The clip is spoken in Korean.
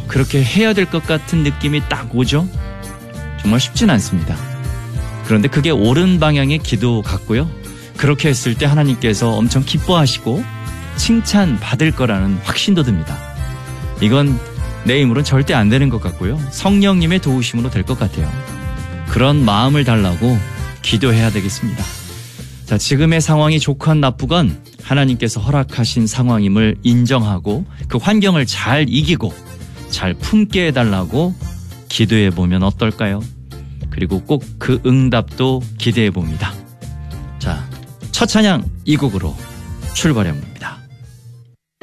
그렇게 해야 될 것 같은 느낌이 딱 오죠? 정말 쉽진 않습니다. 그런데 그게 옳은 방향의 기도 같고요. 그렇게 했을 때 하나님께서 엄청 기뻐하시고 칭찬받을 거라는 확신도 듭니다. 이건 내 힘으로는 절대 안 되는 것 같고요. 성령님의 도우심으로 될 것 같아요. 그런 마음을 달라고 기도해야 되겠습니다. 자, 지금의 상황이 좋건 나쁘건 하나님께서 허락하신 상황임을 인정하고 그 환경을 잘 이기고 잘 품게 해달라고 기도해 보면 어떨까요? 그리고 꼭 그 응답도 기대해 봅니다. 자, 첫 찬양 이 곡으로 출발합니다.